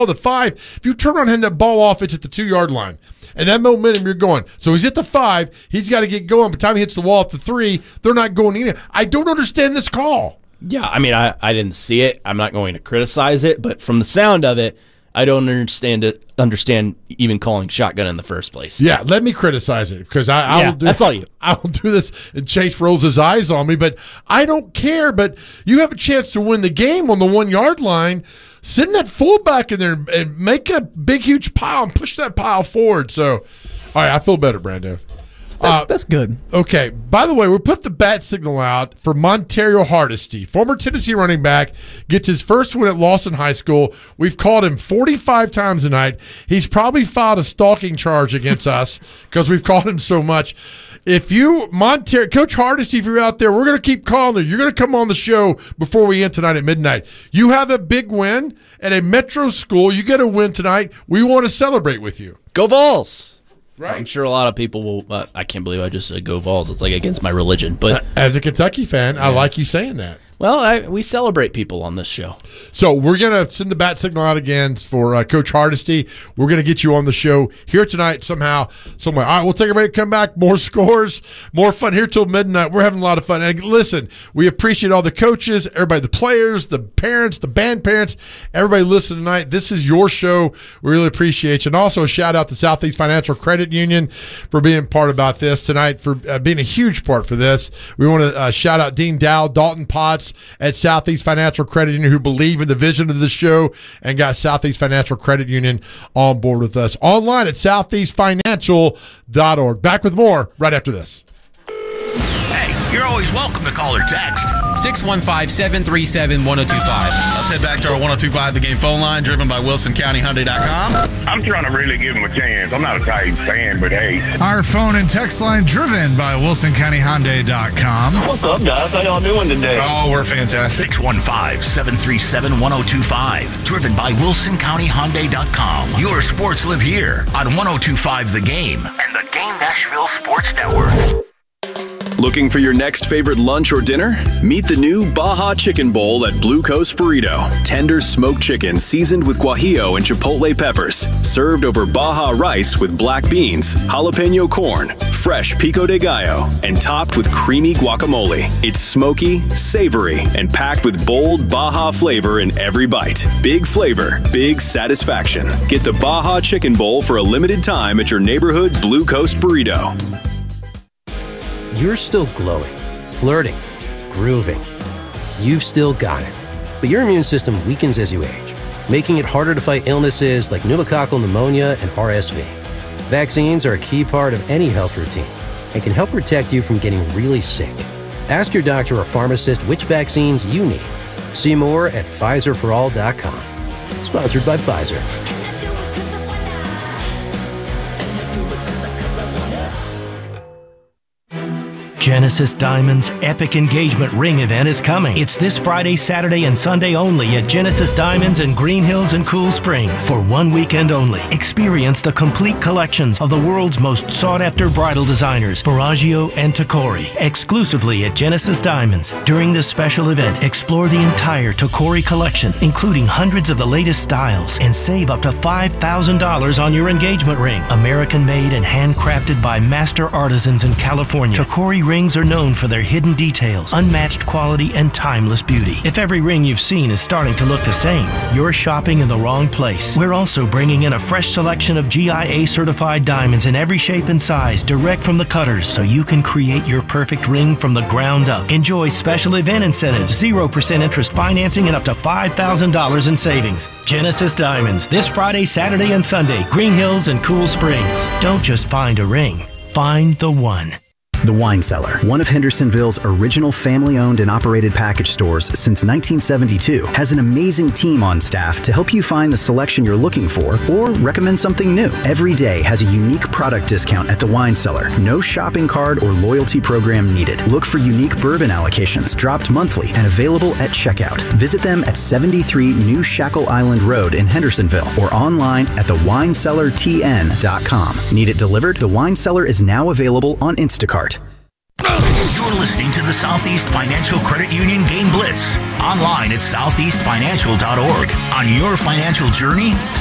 the 5. If you turn around and hand that ball off, it's at the 2-yard line. And that momentum, you're going. So he's at the 5. He's got to get going. By the time he hits the wall at the 3, they're not going in. I don't understand this call. Yeah, I mean, I didn't see it. I'm not going to criticize it. But from the sound of it, I don't understand even calling shotgun in the first place. Yeah, let me criticize it because I will do. That's all you. I will do this, and Chase rolls his eyes on me, but I don't care. But you have a chance to win the game on the 1-yard line. Send that fullback in there and make a big, huge pile and push that pile forward. So, all right, I feel better, Brando. That's good. Okay. By the way, we put the bat signal out for Montario Hardesty, former Tennessee running back, gets his first win at Lawson High School. We've called him 45 times tonight. He's probably filed a stalking charge against us because we've called him so much. If you, Coach Hardesty, if you're out there, we're going to keep calling you. You're going to come on the show before we end tonight at midnight. You have a big win at a metro school. You get a win tonight. We want to celebrate with you. Go Vols! Right. I'm sure a lot of people will. I can't believe I just said go Vols. It's like against my religion. But as a Kentucky fan, I like you saying that. Well, we celebrate people on this show. So we're going to send the bat signal out again for Coach Hardesty. We're going to get you on the show here tonight somehow, somewhere. All right, we'll take a break, come back, more scores, more fun here till midnight. We're having a lot of fun. And listen, we appreciate all the coaches, everybody, the players, the parents, the band parents, everybody listening tonight. This is your show. We really appreciate you. And also a shout-out to Southeast Financial Credit Union for being part about this tonight, for being a huge part for this. We want to shout-out Dean Dow, Dalton Potts, at Southeast Financial Credit Union, who believe in the vision of the show and got Southeast Financial Credit Union on board with us. Online at southeastfinancial.org. Back with more right after this. Hey, you're always welcome to call or text. 615-737-1025. Let's head back to our 1025 The Game phone line, driven by WilsonCountyHyundai.com. I'm trying to really give him a chance. I'm not a Titans fan, but hey. Our phone and text line, driven by WilsonCountyHyundai.com. What's up, guys? How y'all doing today? Oh, we're fantastic. 615-737-1025, driven by WilsonCountyHyundai.com. Your sports live here on 1025 The Game and the Game Nashville Sports Network. Looking for your next favorite lunch or dinner? Meet the new Baja Chicken Bowl at Blue Coast Burrito. Tender smoked chicken seasoned with guajillo and chipotle peppers. Served over Baja rice with black beans, jalapeno corn, fresh pico de gallo, and topped with creamy guacamole. It's smoky, savory, and packed with bold Baja flavor in every bite. Big flavor, big satisfaction. Get the Baja Chicken Bowl for a limited time at your neighborhood Blue Coast Burrito. You're still glowing, flirting, grooving. You've still got it. But your immune system weakens as you age, making it harder to fight illnesses like pneumococcal pneumonia and RSV. Vaccines are a key part of any health routine and can help protect you from getting really sick. Ask your doctor or pharmacist which vaccines you need. See more at PfizerForAll.com. Sponsored by Pfizer. Genesis Diamonds' epic engagement ring event is coming. It's this Friday, Saturday, and Sunday only at Genesis Diamonds in Green Hills and Cool Springs. For one weekend only, experience the complete collections of the world's most sought-after bridal designers, Baraggio and Tacori, exclusively at Genesis Diamonds. During this special event, explore the entire Tacori collection, including hundreds of the latest styles, and save up to $5,000 on your engagement ring. American-made and handcrafted by master artisans in California, Tacori rings are known for their hidden details, unmatched quality, and timeless beauty. If every ring you've seen is starting to look the same, you're shopping in the wrong place. We're also bringing in a fresh selection of GIA-certified diamonds in every shape and size, direct from the cutters, so you can create your perfect ring from the ground up. Enjoy special event incentives, 0% interest financing, and up to $5,000 in savings. Genesis Diamonds, this Friday, Saturday, and Sunday, Green Hills and Cool Springs. Don't just find a ring, find the one. The Wine Cellar, one of Hendersonville's original family-owned and operated package stores since 1972, has an amazing team on staff to help you find the selection you're looking for or recommend something new. Every day has a unique product discount at The Wine Cellar. No shopping card or loyalty program needed. Look for unique bourbon allocations dropped monthly and available at checkout. Visit them at 73 New Shackle Island Road in Hendersonville or online at thewinecellartn.com. Need it delivered? The Wine Cellar is now available on Instacart. You're listening to to the Southeast Financial Credit Union Game Blitz. Online at southeastfinancial.org. On your financial journey,